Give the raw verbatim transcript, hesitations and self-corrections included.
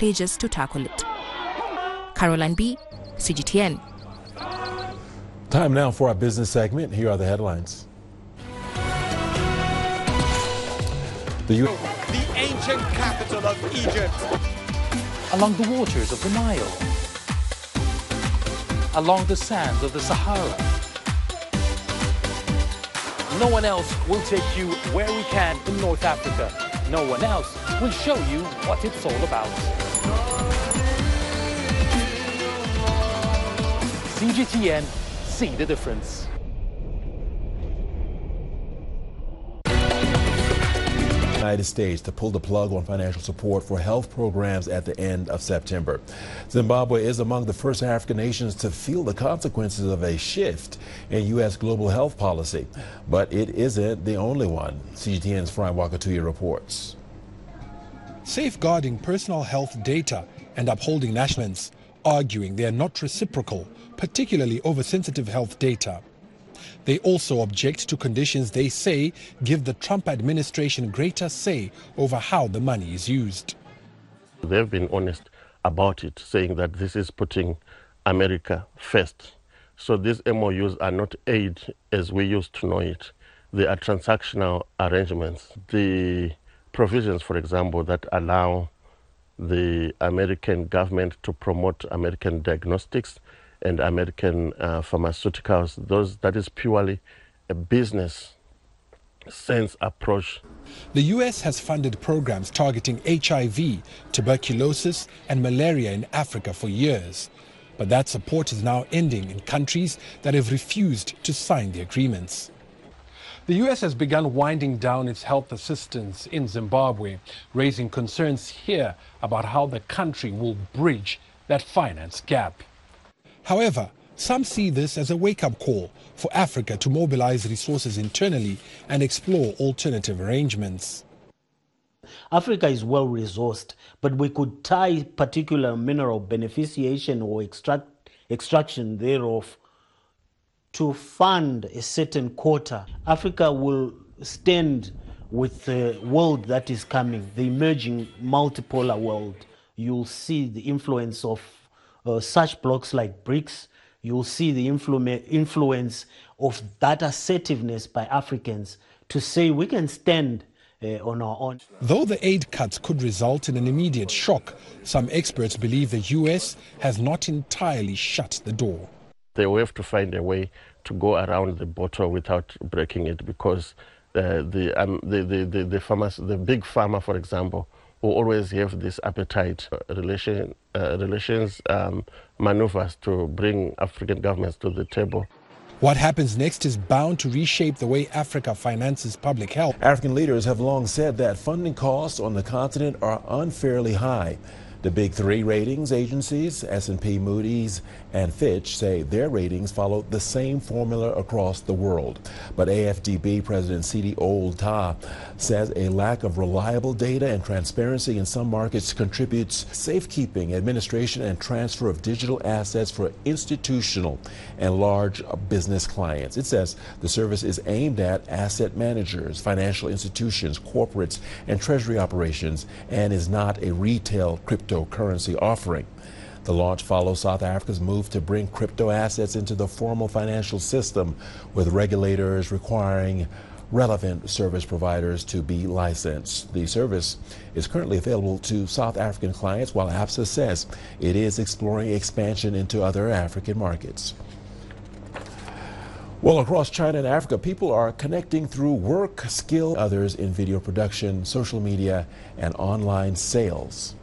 pledges to tackle it. Caroline B, C G T N. Time now for our business segment. Here are the headlines. The, U the ancient capital of Egypt. Along the waters of the Nile. Along the sands of the Sahara. No one else will take you where we can in North Africa. No one else will show you what it's all about. C G T N, see the difference. United States to pull the plug on financial support for health programs at the end of September. Zimbabwe is among the first African nations to feel the consequences of a shift in U S global health policy, but it isn't the only one. C G T N's Fry Wakatuya reports. Safeguarding personal health data and upholding nationals, arguing they are not reciprocal, particularly over sensitive health data. They also object to conditions they say give the Trump administration greater say over how the money is used. They've been honest about it, saying that this is putting America first. So these M O Us are not aid as we used to know it. They are transactional arrangements. The provisions, for example, that allow the American government to promote American diagnostics and American uh, pharmaceuticals, those, that is purely a business sense approach. The U S has funded programs targeting H I V, tuberculosis and malaria in Africa for years. But that support is now ending in countries that have refused to sign the agreements. The U S has begun winding down its health assistance in Zimbabwe, raising concerns here about how the country will bridge that finance gap. However, some see this as a wake-up call for Africa to mobilize resources internally and explore alternative arrangements. Africa is well resourced, but we could tie particular mineral beneficiation or extract, extraction thereof to fund a certain quota. Africa will stand with the world that is coming, the emerging multipolar world. You'll see the influence of Uh, such blocks like BRICS. You'll see the influ influence of that assertiveness by Africans to say we can stand uh, on our own. Though the aid cuts could result in an immediate shock, some experts believe the U S has not entirely shut the door. They will have to find a way to go around the bottle without breaking it, because uh, the, um, the, the, the, the, farmers, the big farmer, for example, who always have this appetite, uh, relation, uh, relations um, maneuvers to bring African governments to the table. What happens next is bound to reshape the way Africa finances public health. African leaders have long said that funding costs on the continent are unfairly high. The big three ratings agencies, S and P, Moody's, and Fitch, say their ratings follow the same formula across the world. But A F D B President Sidi Ould Tah says a lack of reliable data and transparency in some markets contributes safekeeping, administration, and transfer of digital assets for institutional and large business clients. It says the service is aimed at asset managers, financial institutions, corporates, and treasury operations, and is not a retail cryptocurrency offering. The launch follows South Africa's move to bring crypto assets into the formal financial system, with regulators requiring relevant service providers to be licensed. The service is currently available to South African clients, while ABSA says it is exploring expansion into other African markets. Well, across China and Africa, people are connecting through work, skill, others in video production, social media, and online sales.